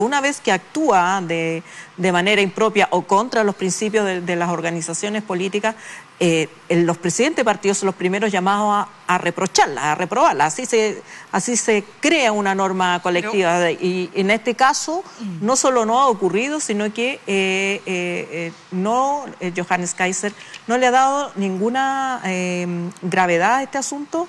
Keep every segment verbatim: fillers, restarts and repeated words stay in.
Una vez que actúa de, de manera impropia o contra los principios de, de las organizaciones políticas, eh, los presidentes de partidos son los primeros llamados a, a reprocharla, a reprobarla. Así se, así se crea una norma colectiva. Pero... Y en este caso, no solo no ha ocurrido, sino que eh, eh, eh, no, eh, Johannes Kaiser no le ha dado ninguna eh, gravedad a este asunto.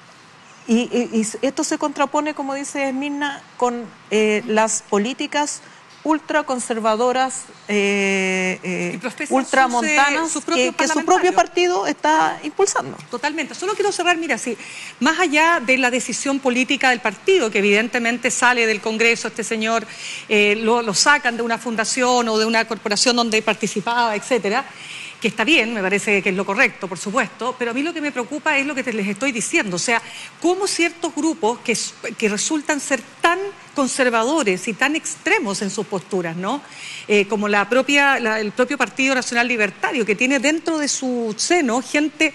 Y, y, y esto se contrapone, como dice Mirna, con eh, las políticas ultraconservadoras, eh, eh, ultramontanas, sus, eh, que, que su propio partido está impulsando. Totalmente. Solo quiero cerrar, mira, sí, más allá de la decisión política del partido, que evidentemente sale del Congreso, este señor eh, lo, lo sacan de una fundación o de una corporación donde participaba, etcétera, que está bien, me parece que es lo correcto, por supuesto, pero a mí lo que me preocupa es lo que te, les estoy diciendo, o sea, cómo ciertos grupos que, que resultan ser tan conservadores y tan extremos en sus posturas, ¿no? Eh, como la propia, la, el propio Partido Nacional Libertario, que tiene dentro de su seno gente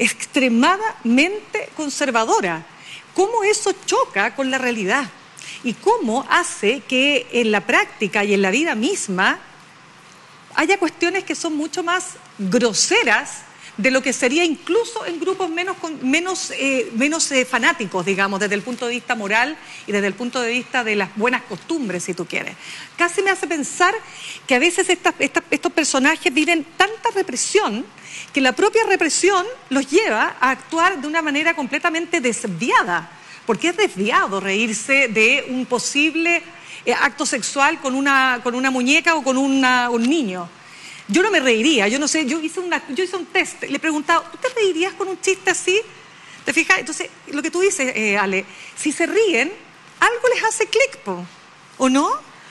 extremadamente conservadora. ¿Cómo eso choca con la realidad? Y cómo hace que en la práctica y en la vida misma haya cuestiones que son mucho más groseras de lo que sería incluso en grupos menos, menos, eh, menos eh, fanáticos, digamos, desde el punto de vista moral y desde el punto de vista de las buenas costumbres, si tú quieres. Casi me hace pensar que a veces estas, estas, estos personajes viven tanta represión que la propia represión los lleva a actuar de una manera completamente desviada, porque es desviado reírse de un posible eh, acto sexual con una, con una muñeca o con una, un niño. Yo no me reiría, yo no sé, yo hice, una, yo hice un test, le he preguntado, ¿tú te reirías con un chiste así? ¿Te fijas? Entonces, lo que tú dices, eh, Ale, si se ríen, algo les hace clic, ¿o no?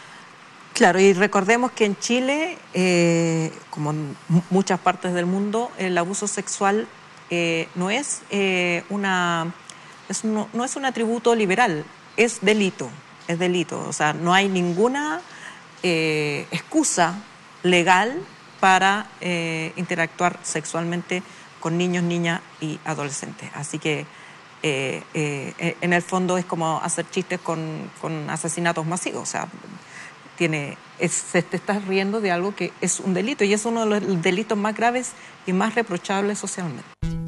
Claro, y recordemos que en Chile, eh, como en muchas partes del mundo, el abuso sexual eh, no, es, eh, una, es no, no es un atributo liberal, es delito, es delito. O sea, no hay ninguna eh, excusa legal para eh, interactuar sexualmente con niños, niñas y adolescentes. Así que eh, eh, en el fondo es como hacer chistes con, con asesinatos masivos. O sea, tiene, es, se te estás riendo de algo que es un delito y es uno de los delitos más graves y más reprochables socialmente.